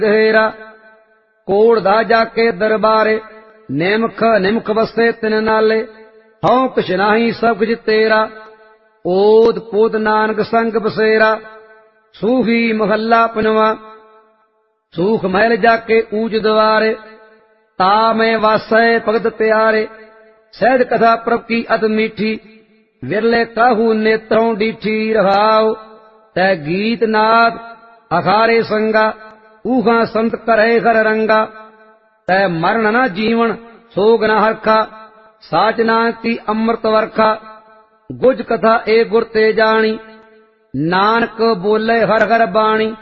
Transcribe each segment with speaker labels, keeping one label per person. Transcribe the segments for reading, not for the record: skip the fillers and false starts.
Speaker 1: ਗਹਿਰਾ। ਕੋੜ ਦਾ ਜਾ ਕੇ ਦਰਬਾਰੇ, ਨਿਮਖ ਨਿਮਖ ਵਸੇ ਤਿਨ ਨਾਲੇ। ਹਉ ਕਿਛ ਨਾਹੀ ਸਭ ਕੁਝ ਤੇਰਾ, ਓਦ ਪੋਦ ਨਾਨਕ ਸੰਗ ਬਸੇਰਾ। ਸੂਹੀ ਮਹੱਲਾ ਪੰਜਵਾਂ। ਸੂਖ ਮਹਿਲ ਜਾ ਕੇ ਊਜ ਦਵਾਰੇ, ਤਾ ਮੈਂ ਵਾਸੈ ਭਗਤ ਪਿਆਰੇ। ਸਹਿਜ ਕਥਾ ਪ੍ਰਭ ਕੀ ਅਤ ਮੀਠੀ, ਵਿਰਲੇ ਕਾਹੂ ਨੇਤਰੋਂ ਡੀਠੀ। ਰਹਾਉ ਤੈ ਗੀਤ ਨਾਦ ਅਖਾਰੇ ਸੰਗਾ, ਊਹਾਂ ਸੰਤ ਕਰੈ ਹਰ ਰੰਗਾ। ਤੈ ਮਰਨ ਨ ਜੀਵਨ ਸੋਗ ਨ ਹਰਖਾ, ਸਾਚ ਨਾਨਕ ਕੀ ਅੰਮ੍ਰਿਤ ਵਰਖਾ। ਗੁਜ ਕਥਾ ਏ ਗੁਰ ਤੇ ਜਾਣੀ, ਨਾਨਕ ਬੋਲੇ ਹਰ ਹਰ ਬਾਣੀ।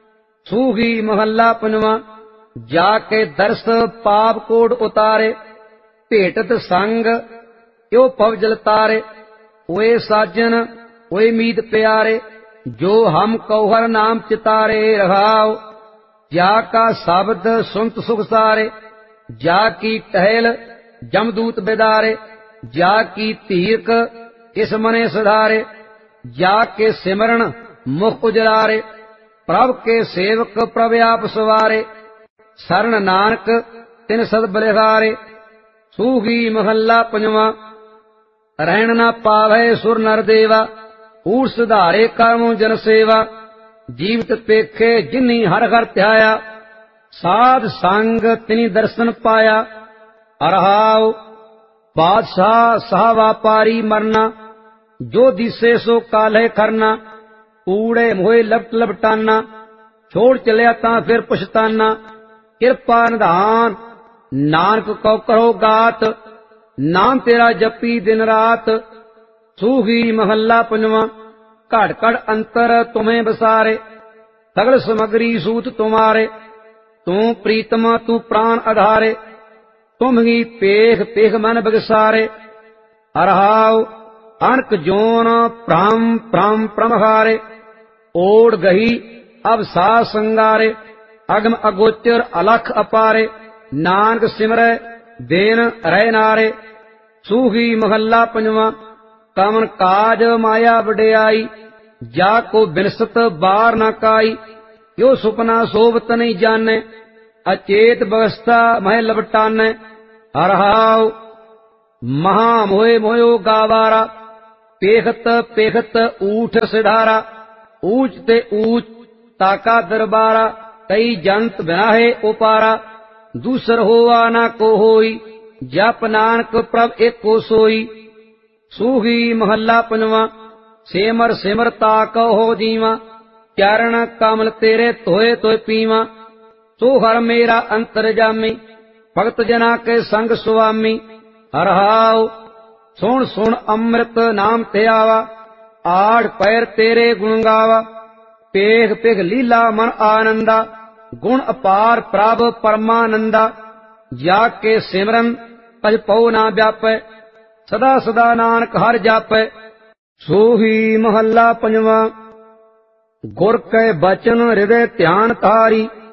Speaker 1: ਸੂਹੀ ਮਹੱਲਾ ਪੰਜਵਾਂ। ਜਾ ਕੇ ਦਰਸ ਪਾਪ ਕੋੜ ਉਤਾਰੇ, ਭੇਟਤ ਸੰਗ ਇਉ ਪਵ ਜਲ ਤਾਰੇ। ਓਏ ਸਾਜਨ ਓਏ ਮੀਤ ਪਿਆਰੇ, ਜੋ ਹਮ ਕਉ ਹਰ ਨਾਮ ਚਿਤਾਰੇ। ਰਹਾਉ ਜਾ ਕਾ ਸ਼ਬਦ ਸੁਨਤ ਸੁਖ ਸਾਰੇ, ਜਾ ਕੀ ਟਹਿਲ ਜਮਦੂਤ ਬਿਦਾਰੇ। ਜਾ ਕੀ ਧੀਰਕ ਇਸ ਮਨੇ ਸੁਧਾਰੇ, ਜਾ ਕੇ ਸਿਮਰਨ ਮੁਖ ਉਜਲਾਰੇ। ਪ੍ਰਭ ਕੇ ਸੇਵਕ ਪ੍ਰਭ ਆਪ ਸਵਾਰੇ, ਸਰਣ ਨਾਨਕ ਤਿਨ ਸਦ ਬਲਿਹਾਰੇ। ਸੂਹੀ ਮਹੱਲਾ ਪੰਜਵਾਂ। ਰਹਿਣ ਨਾ ਪਾਵੈ ਸੁਰ ਨਰ ਦੇਵਾ, ਊਠ ਸੁਧਾਰੇ ਕਰਮੁ ਜਨ ਸੇਵਾ। ਜੀਵਤ ਪੇਖੇ ਜਿਨੀ ਹਰ ਹਰ ਧਿਆਇਆ, ਸਾਧ ਸੰਗ ਤਿਨੀ ਦਰਸ਼ਨ ਪਾਇਆ। ਰਹਾਉ ਬਾਦਸ਼ਾਹ ਸਾਹ ਵਾਪਾਰੀ ਮਰਨਾ, ਜੋ ਦਿਸੇ ਸੋ ਕਾਲਹਿ ਕਰਨਾ। ਕੂੜੇ ਮੋਏ ਲਪਟ ਲਪਟਾਨਾ, ਛੋੜ ਚਲਿਆ ਤਾਂ ਫਿਰ ਪਛਤਾਨਾ। ਕਿਰਪਾ ਨਿਧਾਨ ਨਾਨਕ ਕਉ ਕਰੋ ਗਾਤ, ਨਾਮ ਤੇਰਾ ਜਪੀ ਦਿਨ ਰਾਤ। ਸੂਹੀ ਮਹੱਲਾ ਪੰਜਵਾਂ। ਘੜ ਘੜ ਅੰਤਰ ਤੁਮੇ ਬਸਾਰੇ, ਸਗਲ ਸਮਗਰੀ ਸੂਤ ਤੁਮਾਰੇ। ਤੂੰ ਪ੍ਰੀਤਮ ਤੂੰ ਪ੍ਰਾਨ ਆਧਾਰੇ, ਤੁਮ ਹੀ ਪੇਖ ਪੇਖ ਮਨ ਬਗਸਾਰੇ। ਰਹਾਉ ਅਨਕ ਜੋਨ ਭ੍ਰਮ ਭ੍ਰਮ ਪ੍ਰਮਹਾਰੇ, ਓੜ ਗਹੀ ਅਬ ਸਾ ਸੰਗਾਰੇ। ਅਗਮ ਅਗੋਚਰ ਅਲਖ ਅਪਾਰੇ, ਨਾਨਕ ਸਿਮਰੈ ਦੇਨ ਰਹਿ ਨਾਰੇ। ਸੂਹੀ ਮਹੱਲਾ ਪੰਜਵਾਂ। ਕਵਨ ਕਾਜ ਮਾਇਆ ਵਡਿਆਈ, ਜਾ ਕੋ ਬਿਨਸਤ ਬਾਰ ਨ ਕਾਈ। ਜੋ ਸੁਪਨਾ ਸੋਵਤ ਨਹੀਂ ਜਾਣੈ, ਅਚੇਤ ਬਵਸਥਾ ਮਹਿ ਲਵਟਾਨੈ। ਰਹਾਉ ਮਹਾ ਮੋਏ ਮੋਇਓ ਗਾਵਾਰਾ, ਪੇਖਤ ਪੇਖਤ ਊਠ ਸਿਧਾਰਾ। ਊਚ ਤੇ ਊਚ ਤਾਕਾ ਦਰਬਾਰਾ, ਕਈ ਜੰਤ ਬਿਨਾਹੇ ਉਪਾਰਾ। ਦੂਸਰ ਹੋਆ ਨਾ ਕੋ ਹੋਈ, ਜਪ ਨਾਨਕ ਪ੍ਰਭ ਏਕੋ ਸੋਈ। ਸੂਹੀ ਮਹੱਲਾ ਪੰਜਵਾਂ। ਸਿਮਰ ਸਿਮਰ ਤਾ ਕਹੋ ਜੀਵਾਂ, ਚਰਨ ਕਮਲ ਤੇਰੇ ਧੋਏ ਧੋਏ ਪੀਵਾਂ। ਸੋ ਹਰ ਮੇਰਾ ਅੰਤਰਜਾਮੀ, ਭਗਤ ਜਨਾ ਕੇ ਸੰਗ ਸੁਆਮੀ। ਰਹਾਉ ਸੁਣ ਸੁਣ ਅੰਮ੍ਰਿਤ ਨਾਮ ਧਿਆਵਾ, ਆੜ ਪੈਰ ਤੇਰੇ ਗੁਣ ਗਾਵਾ। ਪੇਖ ਪੇਖ ਲੀਲਾ ਮਨ ਆਨੰਦਾ, ਗੁਣ ਅਪਾਰ ਪ੍ਰਭ ਪਰਮਾਨੰਦਾ। ਜਾ ਕੇ ਸਿਮਰਨ ਭਜ ਪਉ ਨਾ ਵਿਆਪੈ, ਸਦਾ ਸਦਾ ਨਾਨਕ ਹਰਿ ਜਾਪੈ। ਸੂਹੀ ਮਹੱਲਾ ਪੰਜਵਾਂ। ਗੁਰ ਕੈ ਬਚਨ ਹਿਰਦੈ ਧਿਆਨ ਧਾਰੀ,